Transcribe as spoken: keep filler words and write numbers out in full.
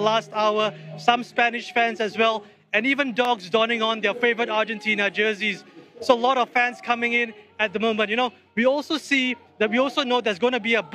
last hour, some Spanish fans as well, and even dogs donning on their favorite Argentina jerseys. So a lot of fans coming in at the moment. You know, we also see that we also know there's going to be a